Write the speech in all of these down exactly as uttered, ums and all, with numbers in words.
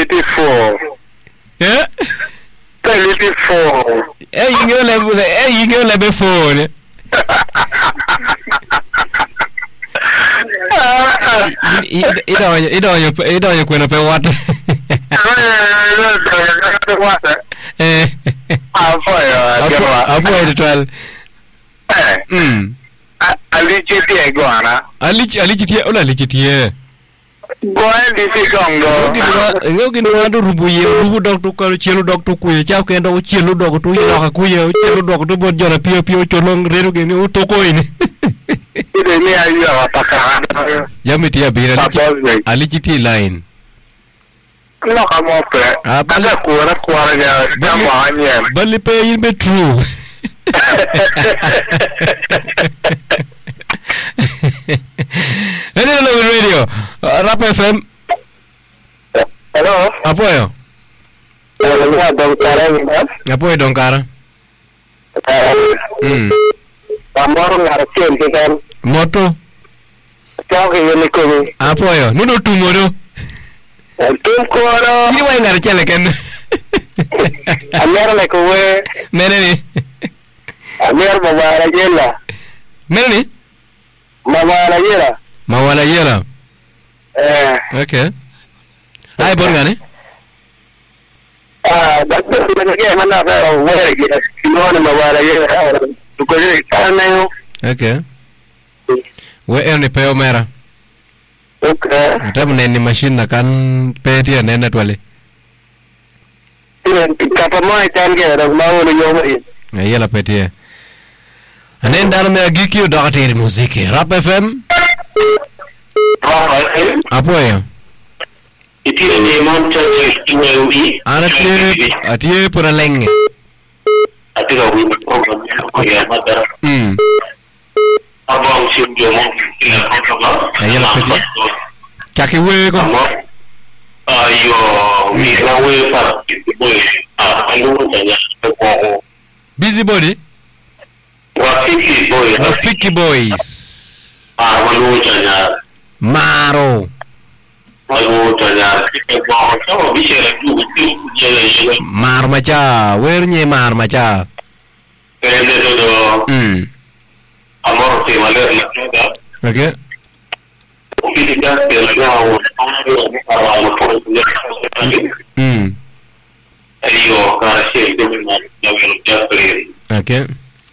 little four. Yeah? A little four. Hey, you go level. Hey, you go level four. Ito ito ito ito yung kwento pe water. Eh. Apo yo. Apo ito twelve. Eh. Hmm. Alichitie gwana. Alich alichitie ola alichitie. Gwana disi gongo. Ngo gino ando rubuye rubu dokto ko chelu dokto kuye cha kendo chelu dokto yo ka kuye chelu dokto bon jora pio pio cholong reru gini utoko ini. Ide ni ayu apaka. Yamitia bira alichitie line. No kamo pe. Abala kuara kuara ya kama anye. Bali pe yimbe true. Hello radio. Uh, Rap F M. Hello. Apoyo. Hello, Donkara. Apoyo Donkara. Hmm. Amor ngarchen kan. Moto. Kau ke ni ko. Apoyo. Nuno tumoro. Tum ko ro. Ni wa ngarchele ken. Amor le ko we. Meneni. Amor mawala jela. Meneni. Mawala jela. Mawala jela. Eh. Okay. Hai borgane. Ah, doctor ni ke mana fa we ke. No na mawala jela. Ko ni kana yo. Okay. We ene peo mera. Okay. Tabu neni machine na kan pe dia nena twale. Kapa mai tan ke ro mau ni yo mai. Yela petie. Anenda na giki udakati muziki. Rap F M. Apoyo. Iti ni monta je iwi. Anatie atie pura lenge. Ati ka wi ko ya mata. Hmm. Abang sim jo mo ila ko ba. Yela petie. Kaki we ko. Ayo, mi la we pa boy. Ah, ayo tanya ko. Busy body. Rafiki boy. Rafiki boys. Ah, malu tanya. Maro. Malu tanya. Ko so bi se la ku ku Mar macha, wernye mar macha. Ende do. Hmm. Amor te male la. Okay. Hmm. Okay.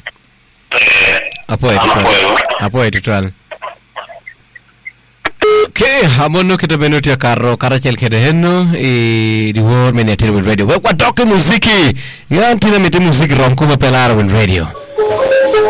Apoyo. Apoyo total. Okay, hamono kita benuti karo karachel kede henno e di wor menetir with radio. Wa doke muziki. Yantina mete muziki rom kuma pelara with radio.